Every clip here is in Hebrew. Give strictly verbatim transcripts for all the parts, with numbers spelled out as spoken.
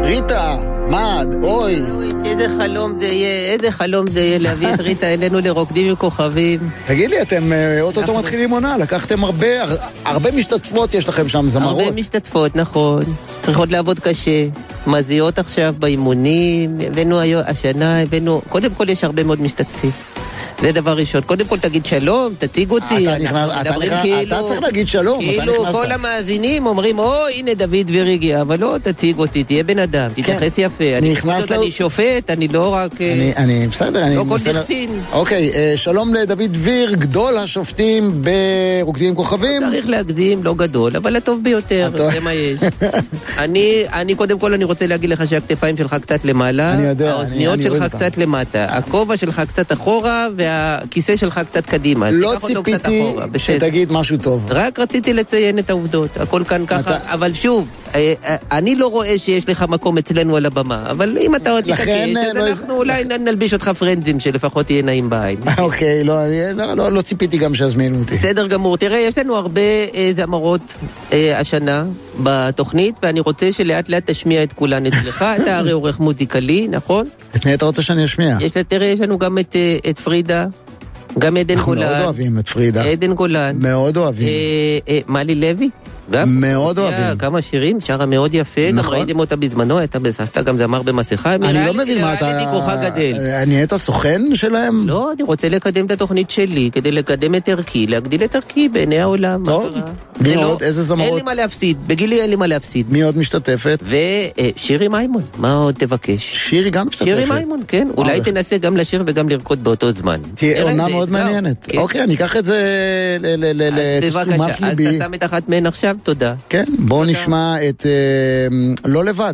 ריטה, מד, אוי. איזה חלום זה יהיה, איזה חלום זה יהיה להביא את ריטה אלינו לרוקדים עם כוכבים. תגיד לי, אתם אוטוטו מתחילים עונה, לקחתם הרבה, הרבה משתתפות יש לכם שם, זמרות. הרבה משתתפות, נכון. צריכות לעבוד קשה. מזיעות עכשיו באימונים, הבאנו השנה, הבאנו, קודם כל יש הרבה מאוד משתתפים. זה דבר ראשון. קודם כל תגיד שלום, תציג אותי. אתה נכנס, אתה נכנס, אתה צריך להגיד שלום. כאילו כל המאזינים אומרים, או, הנה דוד דביר הגיע, אבל לא, תציג אותי, תהיה בן אדם, תתייחס יפה. אני שופט, אני לא רק... אני, בסדר, אני... לא כל דכפין. אוקיי, שלום לדוד דביר, גדול השופטים ברוקדים עם כוכבים. צריך להקדים, לא גדול, אבל הטוב ביותר, זה מה יש. אני, קודם כל, אני רוצה להגיד לך שהכתפיים שלך קצת למעלה, האוזניות שלך קצת למטה, הכובע שלך קצת אחורה, הכיסא שלך קצת קדימה. לא ציפיתי שתגיד משהו טוב. רק רציתי לציין את העובדות. הכל כאן ככה. אבל שוב, אני לא רואה שיש לך מקום אצלנו על הבמה. אבל אם אתה עוד תתעקש, אז אנחנו אולי נלביש אותך פרנזים שלפחות יהיה נעים בעין. אוקיי, לא ציפיתי גם שהזמינו אותי. בסדר גמור. תראה, יש לנו הרבה זמרות השנה בתוכנית, ואני רוצה שלאט לאט תשמיע את כולן אצלך. אתה הרי עורך מוזיקלי, נכון? את מי אתה רוצה שאני אשמיע? תראה, יש לנו גם את פרידה, גם עדן גולן. אנחנו מאוד אוהבים את פרידה. עדן גולן. מאוד אוהבים. מלי לוי. גם? מאוד אוהבים. כמה שירים, שרה מאוד יפה. נכון. גם ראיתם אותה בזמנו, הייתה בססטה, גם זמר במסכה. אני לא מבין מה אתה... אני היית סוכן שלהם? לא, אני רוצה לקדם את התוכנית שלי, כדי לקדם את ערכי, להגדיל את ערכי בעיני העולם. טוב. מי עוד? איזה זמרות? אין לי מה להפסיד. בגילי אין לי מה להפסיד. מי עוד משתתפת? ושירי מיימון. מה עוד תבקש? שירי גם משתתפת. שירי מיימון, כן. אולי תנסה גם לשיר וגם לרקוד באותו זמן. תהיה עונה מאוד מעניינת. אוקיי, אני אקח את זה לתשומת ליבי. אז אתה שם את אחת מהן עכשיו, תודה. כן, בואו נשמע את לא לבד.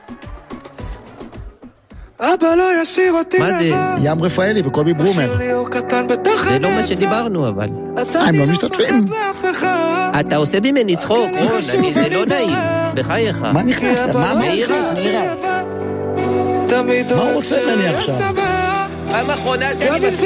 אבא לא ישאיר אותי לבד. ים רפאלי וקובי ברומר. זה לא מה שדיברנו, אבל. הם לא משתתפים. אתה עושה ממני צחוק, רון, זה לא נעים. בחייך. מה נכנסת? מה נכנס? מה הוא רוצה ממני עכשיו? פעם אחרונה שאני מסכים